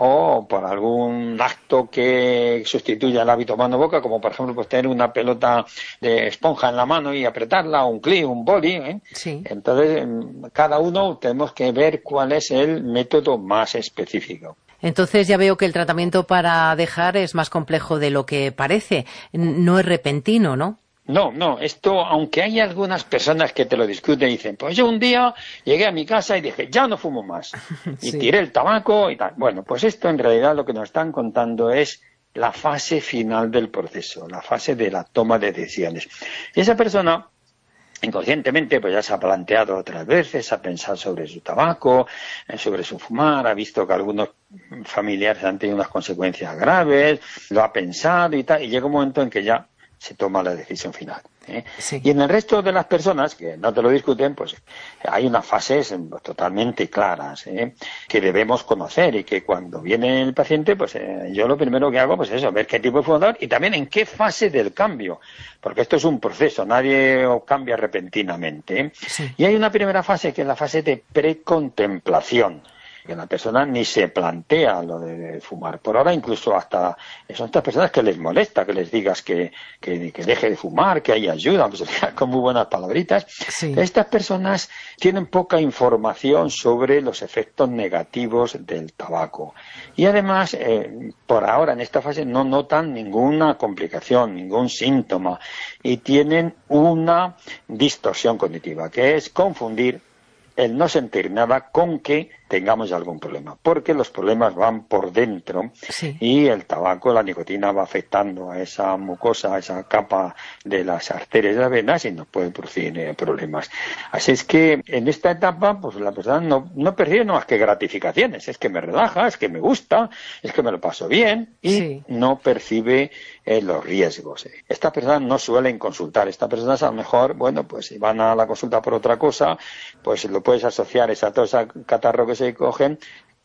o por algún acto que sustituya el hábito mano-boca, como por ejemplo pues tener una pelota de esponja en la mano y apretarla, un clip, un boli, ¿eh? Sí. Entonces, cada uno tenemos que ver cuál es el método más específico. Entonces ya veo que el tratamiento para dejar es más complejo de lo que parece. No es repentino, ¿no? No, no, esto, aunque hay algunas personas que te lo discuten y dicen, pues yo un día llegué a mi casa y dije, ya no fumo más. Y sí. Tiré el tabaco y tal. Bueno, pues esto en realidad lo que nos están contando es la fase final del proceso, la fase de la toma de decisiones. Y esa persona, inconscientemente, pues ya se ha planteado otras veces, ha pensado sobre su tabaco, sobre su fumar, ha visto que algunos familiares han tenido unas consecuencias graves, lo ha pensado y tal, y llega un momento en que ya se toma la decisión final, ¿eh? Sí. Y en el resto de las personas que no te lo discuten, pues hay unas fases totalmente claras, ¿eh? Que debemos conocer, y que cuando viene el paciente, pues eh, yo lo primero que hago pues es eso, ver qué tipo de fumador y también en qué fase del cambio, porque esto es un proceso, nadie cambia repentinamente, ¿eh? Sí. Y hay una primera fase que es la fase de precontemplación, que la persona ni se plantea lo de fumar. Por ahora incluso hasta son estas personas que les molesta que les digas que, que, que deje de fumar, que hay ayuda, pues con muy buenas palabritas. Sí. Estas personas tienen poca información sobre los efectos negativos del tabaco. Y además, eh, por ahora en esta fase no notan ninguna complicación, ningún síntoma, y tienen una distorsión cognitiva, que es confundir el no sentir nada con que tengamos algún problema, porque los problemas van por dentro, sí. Y el tabaco, la nicotina va afectando a esa mucosa, a esa capa de las arterias y las venas y nos puede producir eh, problemas. Así es que en esta etapa pues la persona no, no percibe más que gratificaciones, es que me relaja, es que me gusta, es que me lo paso bien y sí. No percibe eh, los riesgos. Estas personas no suelen consultar, estas personas a lo mejor, bueno, pues si van a la consulta por otra cosa, pues lo puedes asociar esa tos, a catarro que se cogen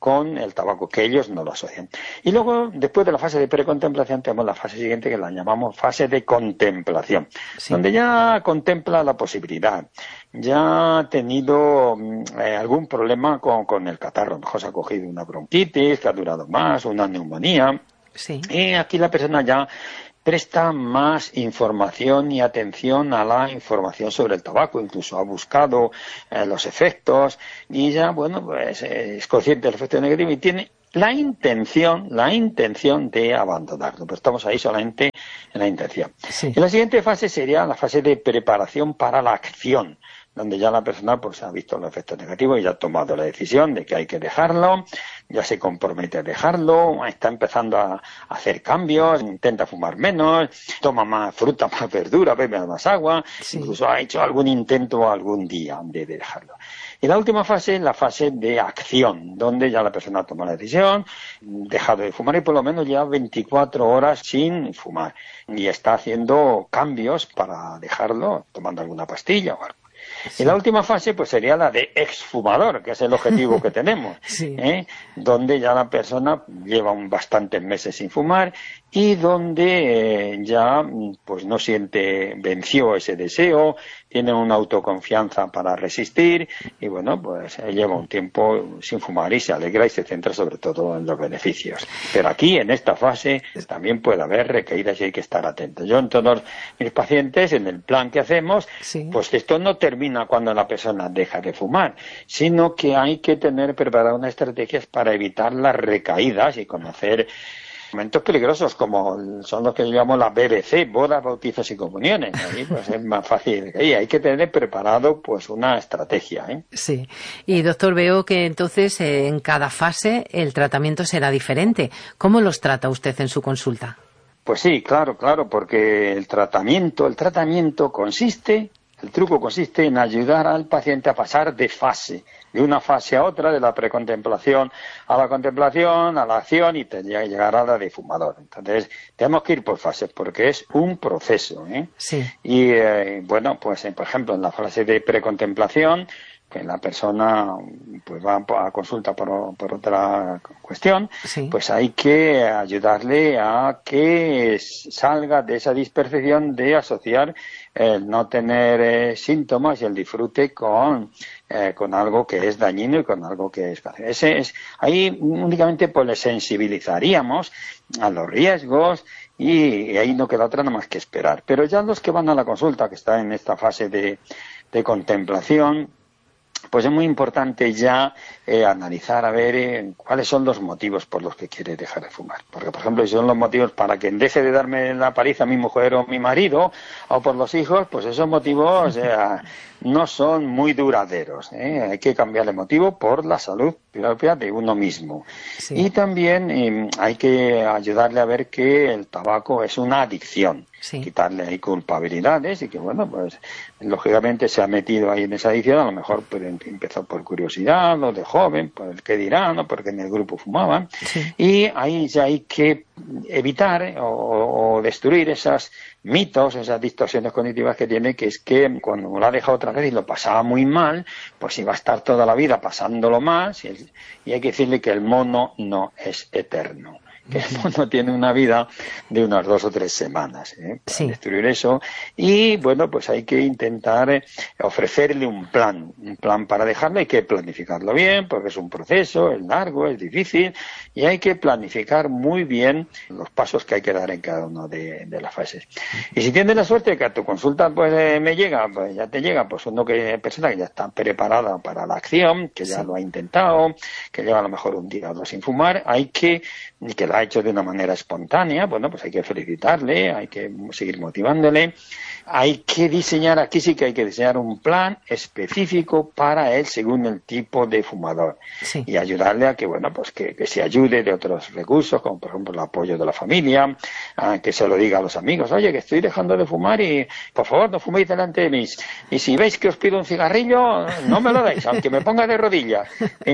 con el tabaco, que ellos no lo asocian. Y luego, después de la fase de precontemplación, tenemos la fase siguiente, que la llamamos fase de contemplación, sí. donde ya contempla la posibilidad. Ya ha tenido eh, algún problema con, con el catarro, a lo mejor se ha cogido una bronquitis que ha durado más, una neumonía. Sí. Y aquí la persona ya presta más información y atención a la información sobre el tabaco, incluso ha buscado eh, los efectos y ya, bueno, pues eh, es consciente del efecto negativo y tiene la intención, la intención de abandonarlo, pero estamos ahí solamente en la intención. Sí. Y la siguiente fase sería la fase de preparación para la acción, donde ya la persona pues ha visto los efectos negativos y ya ha tomado la decisión de que hay que dejarlo, ya se compromete a dejarlo, está empezando a hacer cambios, intenta fumar menos, toma más fruta, más verdura, bebe más agua, sí. incluso ha hecho algún intento algún día de dejarlo. Y la última fase es la fase de acción, donde ya la persona toma la decisión, dejado de fumar y por lo menos lleva veinticuatro horas sin fumar y está haciendo cambios para dejarlo, tomando alguna pastilla o algo. Sí. Y la última fase pues sería la de exfumador, que es el objetivo que tenemos, sí. ¿eh? donde ya la persona lleva un bastantes meses sin fumar y donde eh, ya pues no siente, venció ese deseo, tiene una autoconfianza para resistir y bueno, pues eh, lleva un tiempo sin fumar y se alegra y se centra sobre todo en los beneficios. Pero aquí, en esta fase, también puede haber recaídas y hay que estar atentos. Yo en todos mis pacientes, en el plan que hacemos, sí. pues esto no termina cuando la persona deja de fumar, sino que hay que tener preparadas unas estrategias para evitar las recaídas y conocer momentos peligrosos como son los que llamamos la B B C, bodas, bautizos y comuniones. Ahí pues es más fácil. Y hay que tener preparado pues una estrategia, ¿eh? Sí. Y doctor, veo que entonces eh, en cada fase el tratamiento será diferente. ¿Cómo los trata usted en su consulta? Pues sí, claro, claro, porque el tratamiento, el tratamiento consiste, el truco consiste en ayudar al paciente a pasar de fase, de una fase a otra, de la precontemplación a la contemplación, a la acción y te llegar a la de fumador. Entonces, tenemos que ir por fases porque es un proceso, ¿eh? Sí. Y, eh, bueno, pues, eh, por ejemplo, en la fase de precontemplación, que la persona pues va a consulta por, por otra cuestión, sí. pues hay que ayudarle a que salga de esa dispersión de asociar el no tener eh, síntomas y el disfrute con eh, con algo que es dañino y con algo que es ese es ahí únicamente pues le sensibilizaríamos a los riesgos y, y ahí no queda otra nada más que esperar. Pero ya los que van a la consulta, que están en esta fase de, de contemplación, pues es muy importante ya eh, analizar a ver eh, cuáles son los motivos por los que quiere dejar de fumar. Porque, por ejemplo, si son los motivos para que deje de darme la paliza a mi mujer o mi marido, o por los hijos, pues esos motivos eh, no son muy duraderos, ¿eh? Hay que cambiar el motivo por la salud propia de uno mismo. Sí. Y también eh, hay que ayudarle a ver que el tabaco es una adicción. Sí. Quitarle ahí culpabilidades y que, bueno, pues lógicamente se ha metido ahí en esa adicción, a lo mejor pues, empezó por curiosidad, lo de joven, pues qué dirán, ¿no? Porque en el grupo fumaban. Sí. Y ahí ya hay que evitar eh, o, o destruir esos mitos, esas distorsiones cognitivas que tiene, que es que cuando lo ha dejado otra vez y lo pasaba muy mal, pues iba a estar toda la vida pasándolo más, y, y hay que decirle que el mono no es eterno. Que el mono tiene una vida de unas dos o tres semanas, ¿eh? Para sí. destruir eso. Y bueno, pues hay que intentar eh, ofrecerle un plan, un plan para dejarlo. Hay que planificarlo bien, porque es un proceso, es largo, es difícil, y hay que planificar muy bien los pasos que hay que dar en cada una de, de las fases. Y si tienes la suerte de que a tu consulta pues eh, me llega, pues ya te llega, pues uno que persona que ya está preparada para la acción, que ya sí. lo ha intentado, que lleva a lo mejor un día o dos sin fumar, hay que y que lo ha hecho de una manera espontánea, bueno, pues hay que felicitarle, hay que seguir motivándole, hay que diseñar, aquí sí que hay que diseñar un plan específico para él según el tipo de fumador sí. y ayudarle a que, bueno, pues que, que se ayude de otros recursos, como por ejemplo el apoyo de la familia, a que se lo diga a los amigos, oye, que estoy dejando de fumar y por favor no fuméis delante de mí, y si veis que os pido un cigarrillo, no me lo deis, aunque me ponga de rodillas.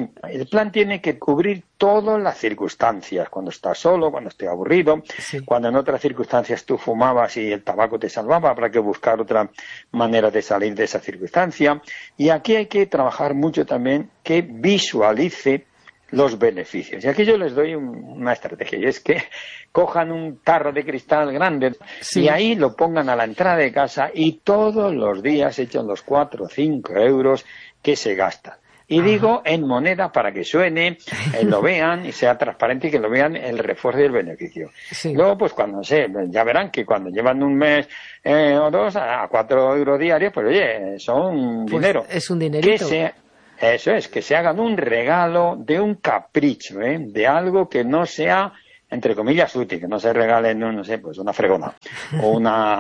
El plan tiene que cubrir todas las circunstancias, cuando estás solo, cuando estés aburrido, sí. cuando en otras circunstancias tú fumabas y el tabaco te salvaba, habrá que buscar otra manera de salir de esa circunstancia. Y aquí hay que trabajar mucho también que visualice los beneficios. Y aquí yo les doy un, una estrategia, y es que cojan un tarro de cristal grande sí. y ahí lo pongan a la entrada de casa y todos los días echen los cuatro o cinco euros que se gastan. Y digo en moneda para que suene, eh, lo vean y sea transparente y que lo vean el refuerzo y el beneficio. Sí. Luego, pues cuando sé, ya verán que cuando llevan un mes eh, o dos a cuatro euros diarios, pues oye, son pues dinero. Es un dinerito. Que se, eso es, que se hagan un regalo de un capricho, ¿eh? De algo que no sea, entre comillas, útil, que no se regalen, no, no sé, pues una fregona o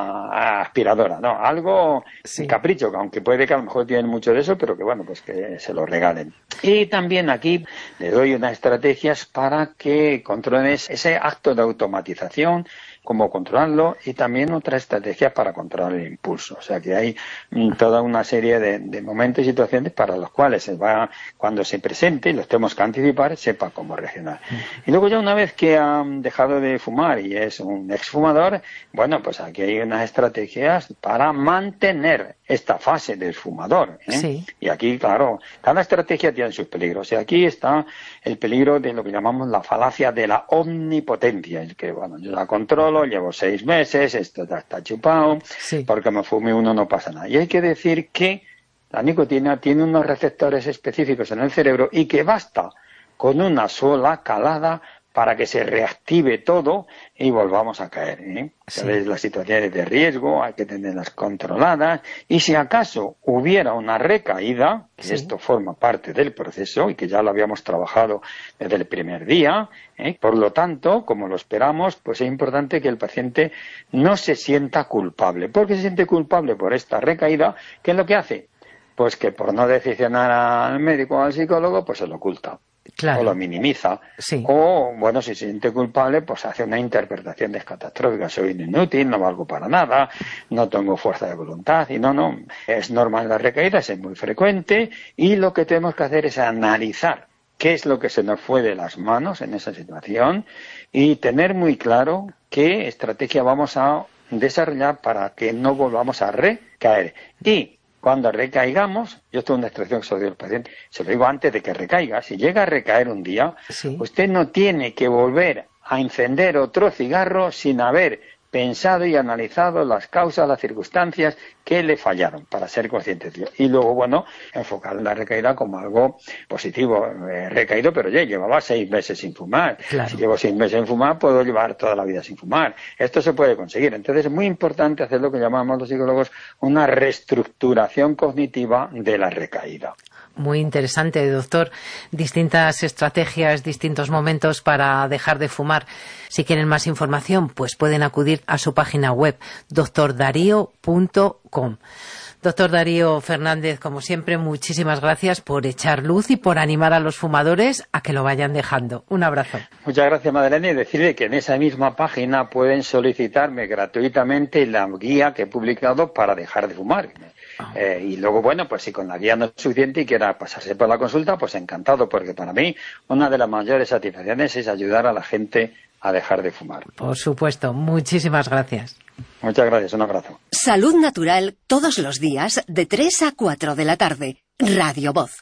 una aspiradora, no, algo, sí. un capricho, que aunque puede que a lo mejor tienen mucho de eso, pero que bueno, pues que se lo regalen. Y también aquí le doy unas estrategias para que controlen ese acto de automatización, cómo controlarlo, y también otras estrategias para controlar el impulso. O sea que hay mm, toda una serie de, de momentos y situaciones para los cuales se va, cuando se presente y los tenemos que anticipar, sepa cómo reaccionar. Y luego ya una vez que han dejado de fumar y es un exfumador, bueno, pues aquí hay unas estrategias para mantener esta fase del fumador, ¿eh? Sí. Y aquí, claro, cada estrategia tiene sus peligros. Y aquí está el peligro de lo que llamamos la falacia de la omnipotencia, el que, bueno, yo la controlo, llevo seis meses, esto ya está chupado, sí. porque me fume uno no pasa nada. Y hay que decir que la nicotina tiene unos receptores específicos en el cerebro y que basta con una sola calada para que se reactive todo y volvamos a caer, ¿eh? Sí. Entonces, las situaciones de riesgo hay que tenerlas controladas, y si acaso hubiera una recaída, que sí. esto forma parte del proceso y que ya lo habíamos trabajado desde el primer día, ¿eh? Por lo tanto, como lo esperamos, pues es importante que el paciente no se sienta culpable. ¿Por qué se siente culpable por esta recaída? ¿Qué es lo que hace? Pues que por no decepcionar al médico o al psicólogo, pues se lo oculta. Claro. O lo minimiza, sí. o, bueno, si se siente culpable, pues hace una interpretación descatastrófica: soy inútil, no valgo para nada, no tengo fuerza de voluntad, y no, no, es normal las recaídas, es muy frecuente, y lo que tenemos que hacer es analizar qué es lo que se nos fue de las manos en esa situación, y tener muy claro qué estrategia vamos a desarrollar para que no volvamos a recaer. Y cuando recaigamos, yo esto es una instrucción que se lo digo al paciente, se lo digo antes de que recaiga. Si llega a recaer un día, sí. usted no tiene que volver a encender otro cigarro sin haber pensado y analizado las causas, las circunstancias que le fallaron, para ser consciente de ello. Y luego, bueno, enfocar la recaída como algo positivo. He recaído, pero ya llevaba seis meses sin fumar. Claro. Si llevo seis meses sin fumar, puedo llevar toda la vida sin fumar. Esto se puede conseguir. Entonces es muy importante hacer lo que llamamos los psicólogos una reestructuración cognitiva de la recaída. Muy interesante, doctor. Distintas estrategias, distintos momentos para dejar de fumar. Si quieren más información, pues pueden acudir a su página web, doctor darío punto com. Doctor Darío Fernández, como siempre, muchísimas gracias por echar luz y por animar a los fumadores a que lo vayan dejando. Un abrazo. Muchas gracias, Madeleine, y decirle que en esa misma página pueden solicitarme gratuitamente la guía que he publicado para dejar de fumar. Eh, y luego, bueno, pues si con la guía no es suficiente y quiera pasarse por la consulta, pues encantado, porque para mí una de las mayores satisfacciones es ayudar a la gente a dejar de fumar. Por supuesto. Muchísimas gracias. Muchas gracias. Un abrazo. Salud Natural, todos los días de tres a cuatro de la tarde. Radio Voz.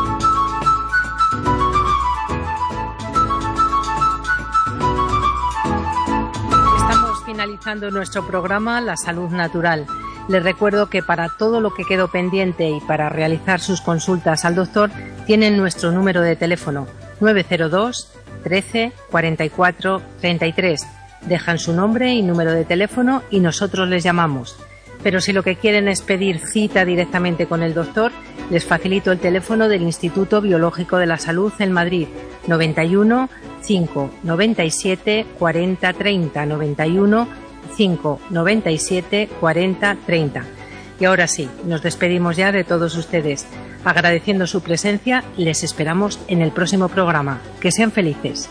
Estamos finalizando nuestro programa La Salud Natural. Les recuerdo que para todo lo que quedó pendiente y para realizar sus consultas al doctor, tienen nuestro número de teléfono nueve cero dos, trece, cuarenta y cuatro, treinta y tres. Dejan su nombre y número de teléfono y nosotros les llamamos. Pero si lo que quieren es pedir cita directamente con el doctor, les facilito el teléfono del Instituto Biológico de la Salud en Madrid, noventa y uno, cinco, noventa y siete, cuarenta, treinta, noventa y uno, cinco, noventa y siete, cuarenta, treinta. Y ahora sí, nos despedimos ya de todos ustedes. Agradeciendo su presencia, les esperamos en el próximo programa. Que sean felices.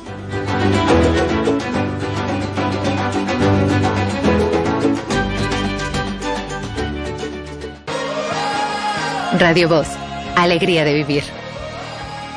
Radio Voz, alegría de vivir.